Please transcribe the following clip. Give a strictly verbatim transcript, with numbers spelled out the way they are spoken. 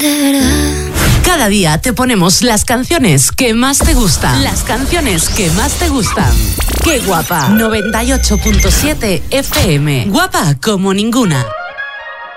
de verdad. Cada día te ponemos las canciones que más te gustan. Las canciones que más te gustan. ¡Qué guapa! noventa y ocho punto siete F M. Guapa como ninguna.